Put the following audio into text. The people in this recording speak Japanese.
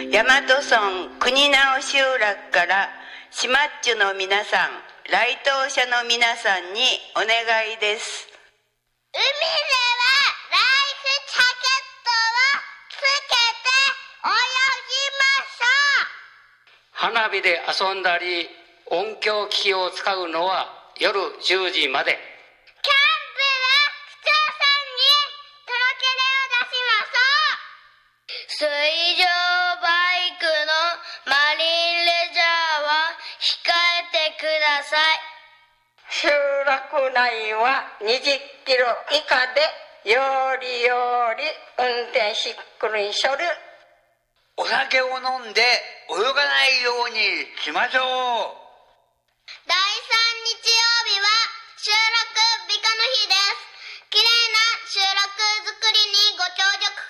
大和村国直集落から島っちゅの皆さん、来島者の皆さんにお願いです。 海ではライフジャケットをつけて泳ぎましょう。 花火で遊んだり音響機器を使うのは夜10時まで。 キャンプは市長さんに届け出を出しましょう。水上バイクのマリンレジャーは控えてください。 集落内は20キロ以下でより運転しっくりにしょる。 お酒を飲んで泳がないようにしましょう。 第3日曜日は集落美化の日です。きれいな集落づくりにご協力